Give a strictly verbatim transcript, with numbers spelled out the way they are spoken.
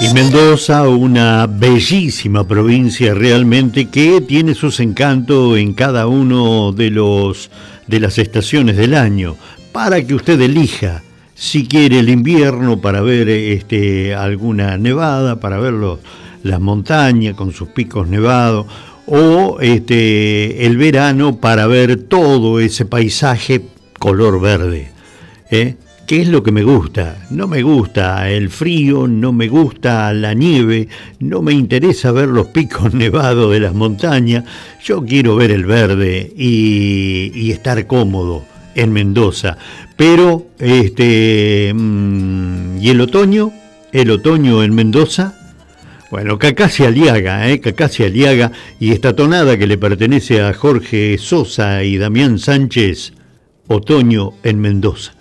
Y Mendoza, una bellísima provincia realmente que tiene sus encantos en cada uno de los de las estaciones del año, para que usted elija si quiere el invierno para ver este alguna nevada, para ver los, las montañas con sus picos nevados, o este el verano para ver todo ese paisaje color verde, ¿eh? ¿Qué es lo que me gusta? No me gusta el frío, no me gusta la nieve, no me interesa ver los picos nevados de las montañas. Yo quiero ver el verde y, y estar cómodo en Mendoza. Pero, este, mmm, ¿y el otoño? ¿El otoño en Mendoza? Bueno, Cacasia Aliaga, ¿eh? Cacasia Aliaga y esta tonada que le pertenece a Jorge Sosa y Damián Sánchez, Otoño en Mendoza.